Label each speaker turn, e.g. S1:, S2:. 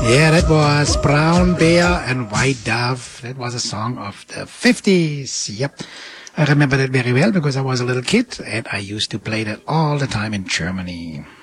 S1: Yeah, that was Brown Bear and White Dove. That was a song of the 50s. Yep. I remember that very well because I was a little kid and I used to play that all the time in Germany.